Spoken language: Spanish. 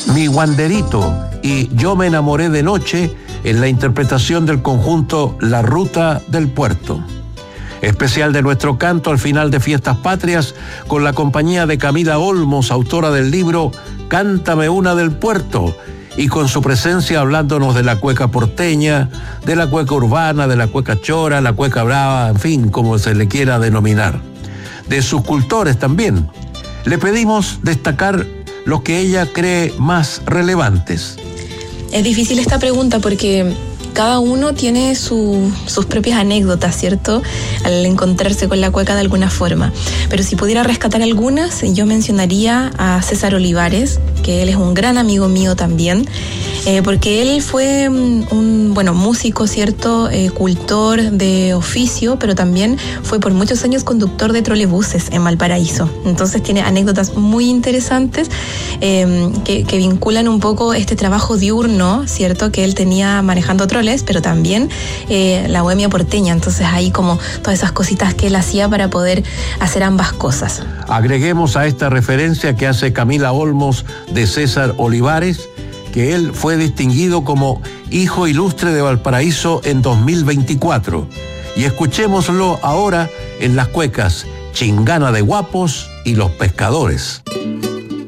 Mi Guanderito y Yo me enamoré de noche en la interpretación del conjunto La Ruta del Puerto. Especial de nuestro canto al final de Fiestas Patrias con la compañía de Camila Olmos, autora del libro Cántame una del Puerto, y con su presencia hablándonos de la cueca porteña, de la cueca urbana, de la cueca chora, la cueca brava, en fin, como se le quiera denominar. De sus cultores también. Le pedimos destacar los que ella cree más relevantes. Es difícil esta pregunta porque cada uno tiene sus propias anécdotas, ¿cierto? Al encontrarse con la cueca de alguna forma. Pero si pudiera rescatar algunas, yo mencionaría a César Olivares, que él es un gran amigo mío también, porque él fue un músico, ¿cierto? Cultor de oficio, pero también fue por muchos años conductor de trolebuses en Valparaíso. Entonces tiene anécdotas muy interesantes que vinculan un poco este trabajo diurno, ¿cierto? Que él tenía manejando troles, pero también la bohemia porteña. Entonces hay como todas esas cositas que él hacía para poder hacer ambas cosas. Agreguemos a esta referencia que hace Camila Olmos de César Olivares, que él fue distinguido como Hijo Ilustre de Valparaíso en 2024. Y escuchémoslo ahora en las cuecas Chingana de Guapos y Los Pescadores.